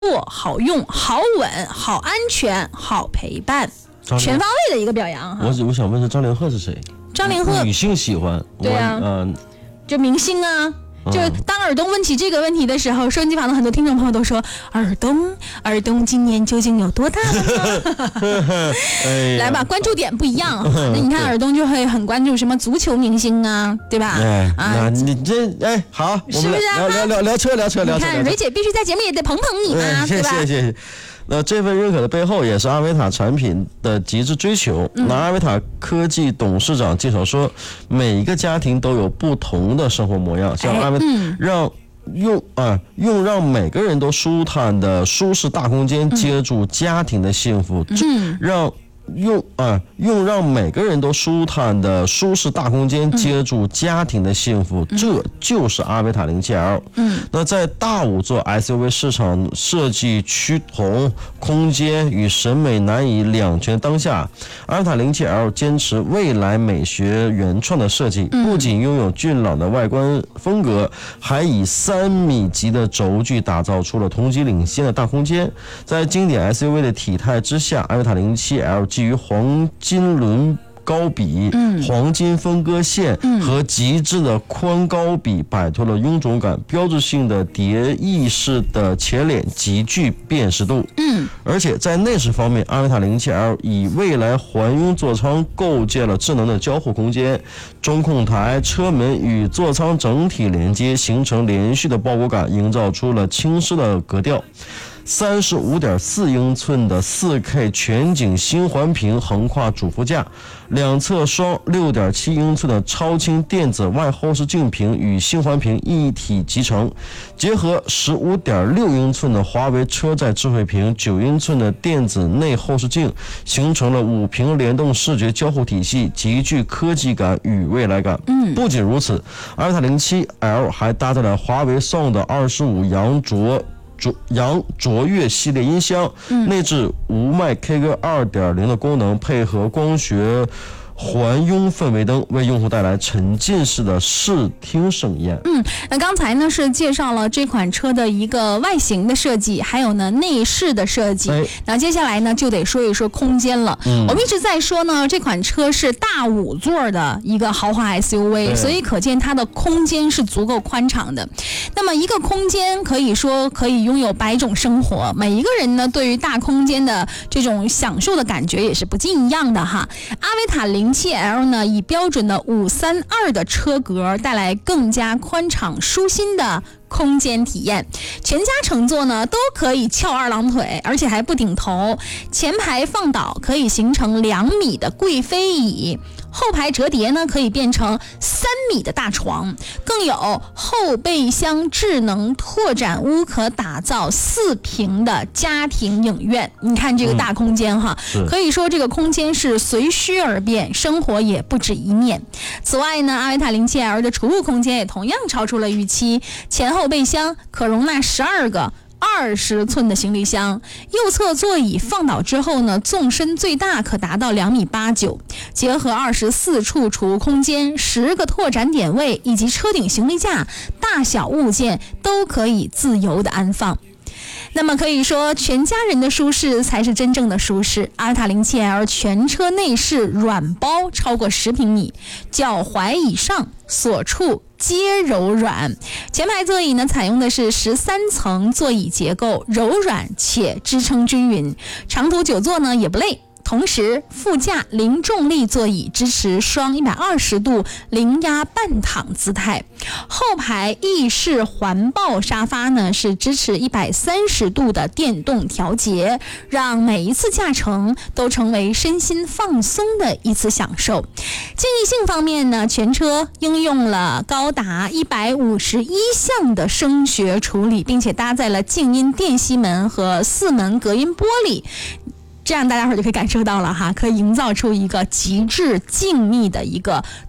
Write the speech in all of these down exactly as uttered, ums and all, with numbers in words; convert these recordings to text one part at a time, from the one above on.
坐、好用、好稳、好安全、好陪伴，全方位的一个表扬哈。 我我想问是张凌赫是谁？ 张凌赫女性喜欢， 对啊， 嗯、呃， 就明星啊。就当尔东问起这个问题的时候，收音机旁的很多听众朋友都说：“尔东，尔东今年究竟有多大了呢？”哎、来吧，关注点不一样。那你看尔东就会很关注什么足球明星啊，对吧？ 哎， 啊， 那你这哎好， 是不是啊？ 聊聊聊聊车聊车聊车。 你看蕊姐必须在节目里得捧捧你嘛， 哎、 对吧？ 谢谢谢谢。那这份认可的背后，也是阿维塔产品的极致追求。嗯、那阿维塔科技董事长介绍说，每一个家庭都有不同的生活模样，像阿维塔、哎嗯、让用啊用让每个人都舒坦的舒适大空间接住家庭的幸福，嗯、让。用啊用让每个人都舒坦的舒适大空间接住家庭的幸福，嗯、这就是阿维塔零七 L。嗯，那在大五座 S U V 市场设计趋同、空间与审美难以两全当下，阿维塔零七 L 坚持未来美学原创的设计，不仅拥有俊朗的外观风格，还以三米级的轴距打造出了同级领先的大空间。在经典 S U V 的体态之下，阿维塔零七 L基于黄金轮高比、嗯、黄金分割线和极致的宽高比，摆脱了臃肿感，标志性的蝶翼式的前脸极具辨识度。嗯，而且在内饰方面，阿维塔零七 L 以未来环拥座舱构建了智能的交互空间，中控台、车门与座舱整体连接，形成连续的包裹感，营造出了轻奢的格调。三十五点四英寸的 四K 全景新环屏横跨主副驾，两侧双 六点七英寸的超轻电子外后视镜屏与新环屏一体集成，结合 十五点六英寸的华为车载智慧屏、九英寸的电子内后视镜，形成了五屏联动视觉交互体系，极具科技感与未来感。嗯，不仅如此，阿维塔零七 L 还搭载了华为 Sound 二十五扬卓扬卓越系列音箱，嗯、内置无麦 K 歌 二点零 的功能，配合光学环拥氛围灯，为用户带来沉浸式的视听盛宴。 嗯，那刚才呢是介绍了这款车的一个外形的设计，还有呢内饰的设计。哎、那接下来呢就得说一说空间了。嗯、我们一直在说呢，这款车是大五座的一个豪华 S U V， 所以可见它的空间是足够宽敞的。那么一个空间可以说可以拥有百种生活，每一个人呢对于大空间的这种享受的感觉也是不尽一样的哈。阿维塔零七 L 呢，以标准的五三二的车格带来更加宽敞舒心的空间体验，全家乘坐呢都可以翘二郎腿，而且还不顶头。前排放倒可以形成两米的贵妃椅，后排折叠呢可以变成三米的大床，更有后备箱智能拓展屋，可打造四屏的家庭影院。你看这个大空间哈，嗯、可以说这个空间是随需而变，生活也不止一面。此外呢，阿维塔零七 L 的储物空间也同样超出了预期，前后备箱可容纳十二个二十寸的行李箱，右侧座椅放倒之后呢，纵深最大可达到两米八九，结合二十四处储物空间、十个拓展点位以及车顶行李架，大小物件都可以自由的安放。那么可以说，全家人的舒适才是真正的舒适。阿维塔零七 L 全车内饰软包超过十平米，脚踝以上所处皆柔软。前排座椅呢，采用的是十三层座椅结构，柔软且支撑均匀，长途久坐呢也不累。同时，副驾零重力座椅支持双一百二十度零压半躺姿态，后排翼式环抱沙发呢是支持一百三十度的电动调节，让每一次驾乘都成为身心放松的一次享受。静谧性方面呢，全车应用了高达一百五十一项的声学处理，并且搭载了静音电吸门和四门隔音玻璃。这样大家伙就可以感受到了哈，可以营造出一个极致静谧的一个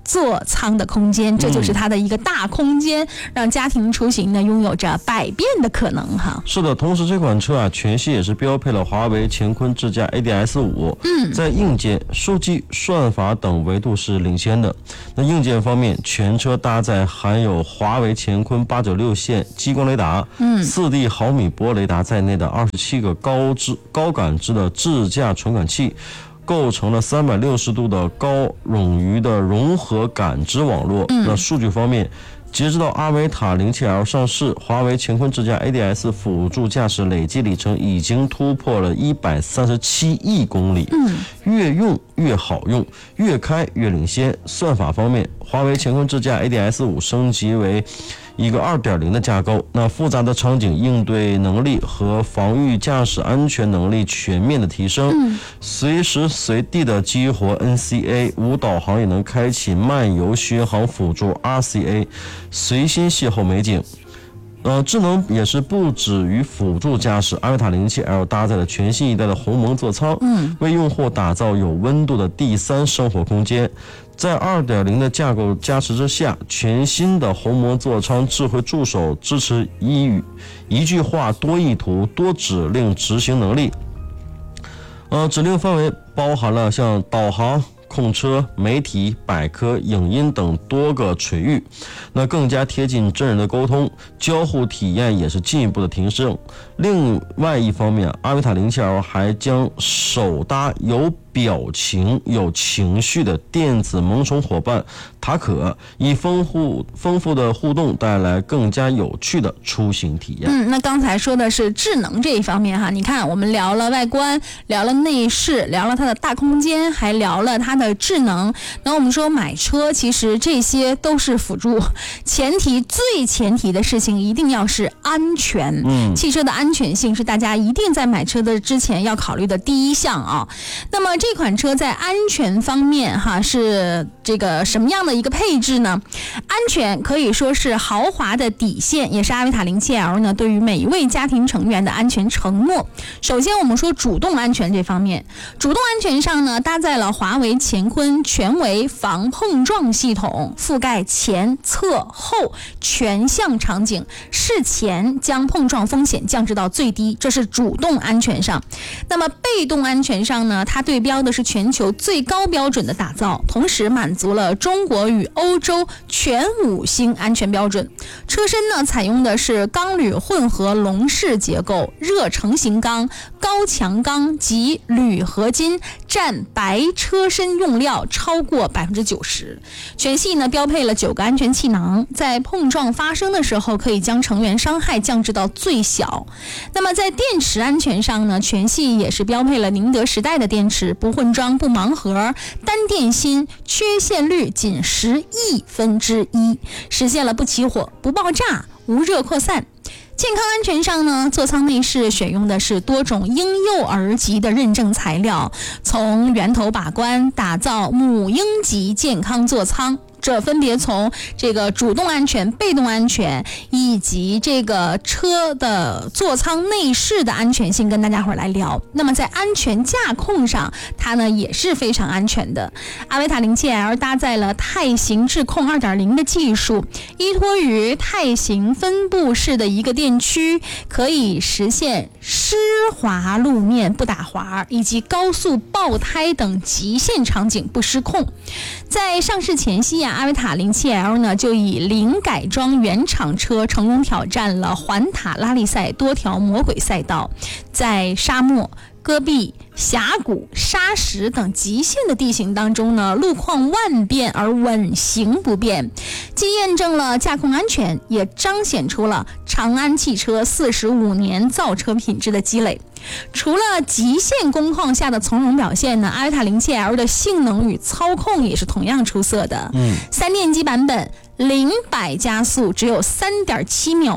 座舱的空间，这就是它的一个大空间，让家庭出行呢拥有着百变的可能哈。 是的，同时这款车啊，全系也是标配了华为乾坤智驾 A D S 五，嗯，在硬件、数据、算法等维度是领先的。那硬件方面，全车搭载含有华为乾坤八九六线激光雷达、嗯，四 D 毫米波雷达在内的二十七个高质高感知的智驾传感器。构成了三百六十度的高冗余的融合感知网络。嗯、那数据方面，截止到阿维塔 零七 L 上市，华为乾坤智驾 A D S 辅助驾驶累计里程已经突破了一百三十七亿公里。嗯，越用越好用，越开越领先。算法方面，华为乾坤智驾 A D S 五升级为一个 二点零 的架构，那复杂的场景应对能力和防御驾驶安全能力全面的提升，嗯、随时随地的激活 N C A， 无导航也能开启漫游巡航辅助 R C A， 随心邂逅美景。呃，智能也是不止于辅助驾驶，阿维塔 零七 L 搭载了全新一代的鸿蒙座舱，嗯，为用户打造有温度的第三生活空间。在 二点零 的架构加持之下，全新的鸿蒙座舱智慧助手支持一语一句话多意图多指令执行能力。呃，指令范围包含了像导航、控车、媒体、百科、影音等多个垂域，那更加贴近真人的沟通，交互体验也是进一步的提升。另外一方面，阿维塔 零七 L 还将首搭有表情、有情绪的电子萌宠伙伴塔可，以丰富丰富的互动带来更加有趣的出行体验。 嗯，那刚才说的是智能这一方面哈，你看我们聊了外观，聊了内饰，聊了它的大空间，还聊了它的智能。那我们说买车，其实这些都是辅助，前提最前提的事情一定要是安全。嗯，汽车的安全性是大家一定在买车的之前要考虑的第一项啊。那么这款车在安全方面哈是这个什么样的一个配置呢？安全可以说是豪华的底线，也是阿维塔 零七 L 呢对于每一位家庭成员的安全承诺。首先我们说主动安全这方面，主动安全上呢搭载了华为乾坤全维防碰撞系统，覆盖前侧后全向场景，事前将碰撞风险降至到最低，这是主动安全上。那么被动安全上呢，它对标的是全球最高标准的打造，同时满足了中国与欧洲全五星安全标准。车身呢采用的是钢铝混合笼式结构，热成型钢、高强钢及铝合金占白车身用料超过 百分之九十。 全系呢标配了九个安全气囊，在碰撞发生的时候可以将成员伤害降至到最小。那么在电池安全上呢，全系也是标配了宁德时代的电池，不混装不盲盒，单电芯，缺陷率仅十亿分之一，实现了不起火、不爆炸、无热扩散。健康安全上呢，座舱内饰选用的是多种婴幼儿级的认证材料，从源头把关打造母婴级健康座舱。这分别从这个主动安全、被动安全以及这个车的座舱内饰的安全性跟大家伙来聊。那么在安全驾控上，它呢也是非常安全的。阿维塔 零七 L 搭载了态行智控 二点零 的技术，依托于态行分布式的一个电驱，可以实现湿滑路面不打滑，以及高速爆胎等极限场景不失控。在上市前夕啊，阿维塔 零七 L 呢就以零改装原厂车成功挑战了环塔拉力赛多条魔鬼赛道，在沙漠、戈壁、峡谷、沙石等极限的地形当中呢，路况万变而稳行不变，既验证了驾控安全，也彰显出了长安汽车四十五年造车品质的积累。除了极限工况下的从容表现呢，阿维塔 零七 L 的性能与操控也是同样出色的。嗯，三电机版本零百加速只有 三点七秒，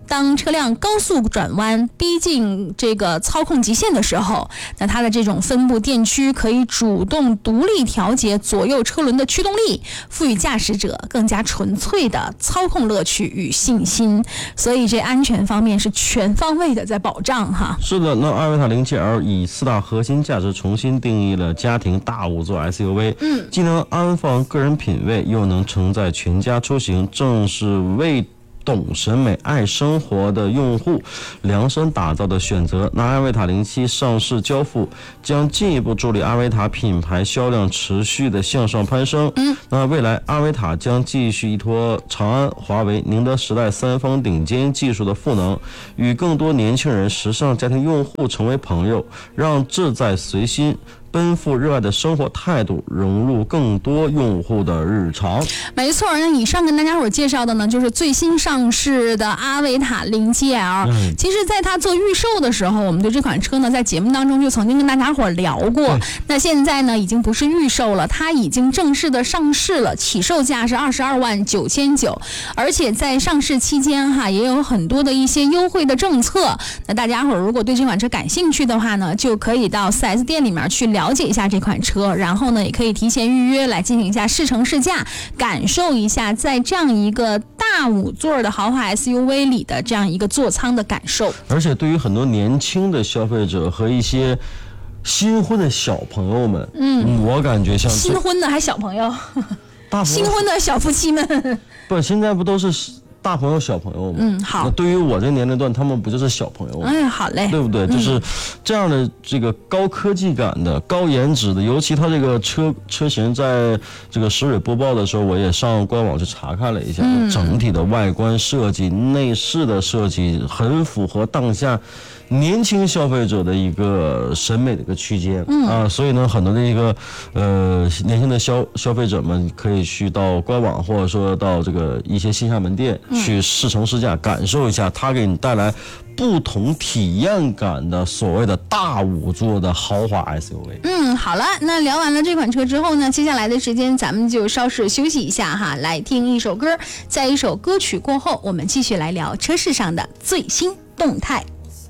当车辆高速转弯逼近这个操控极限的时候，那它的这种分布电驱可以主动独立调节左右车轮的驱动力，赋予驾驶者更加纯粹的操控乐趣与信心。所以这安全方面是全方位的在保障哈。 是的，那阿维塔零七 L 以四大核心价值重新定义了家庭大五座 S U V， 嗯，既能安放个人品味，又能承载全家出行，正是为懂审美、爱生活的用户量身打造的选择。那阿维塔零七上市交付，将进一步助力阿维塔品牌销量持续的向上攀升。嗯，那未来阿维塔将继续依托长安、华为、宁德时代三方顶尖技术的赋能，与更多年轻人、时尚家庭用户成为朋友，让志在随心、奔赴热爱的生活态度融入更多用户的日常。 没错，那以上跟大家伙介绍的呢，就是最新上市的阿维塔零七 L。嗯、其实，在它做预售的时候，我们对这款车呢，在节目当中就曾经跟大家伙聊过。那现在呢，已经不是预售了，它已经正式的上市了，起售价是二十二万九千九，而且在上市期间哈，也有很多的一些优惠的政策。那大家伙如果对这款车感兴趣的话呢，就可以到 四 S 店里面去了解一下这款车，然后呢，也可以提前预约来进行一下试乘试驾，感受一下在这样一个大五座的豪华 S U V 里的这样一个座舱的感受。 而且对于很多年轻的消费者和一些新婚的小朋友们，嗯，我感觉像新婚的还小朋友，新婚的小夫妻们， 不，现在不都是大朋友小朋友嘛， 嗯，好。 那对于我这个年龄段，他们不就是小朋友吗？ 哎，好嘞， 对不对？就是这样的这个高科技感的、高颜值的，尤其它这个车车型在这个时蕊播报的时候，我也上官网去查看了一下，嗯、整体的外观设计、内饰的设计，很符合当下年轻消费者的一个审美的一个区间、嗯、啊，所以呢，很多的一个呃年轻的消消费者们可以去到官网，或者说到这个一些线下门店。嗯去试乘试驾，感受一下它给你带来不同体验感的所谓的大五座的豪华 S U V。 嗯，好了，那聊完了这款车之后呢，接下来的时间咱们就稍事休息一下哈，来听一首歌，在一首歌曲过后，我们继续来聊车市上的最新动态。